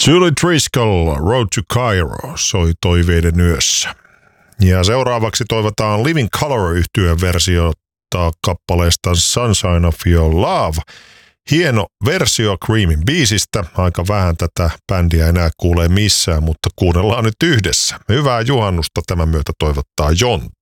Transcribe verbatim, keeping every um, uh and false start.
Julie Driscoll, Road to Cairo, soi toiveiden yössä. Ja seuraavaksi toivotaan Living Colour-yhtyeen versiota kappaleesta Sunshine of Your Love. Hieno versio Creamin biisistä. Aika vähän tätä bändiä enää kuulee missään, mutta kuunnellaan nyt yhdessä. Hyvää juhannusta tämän myötä toivottaa Jonta.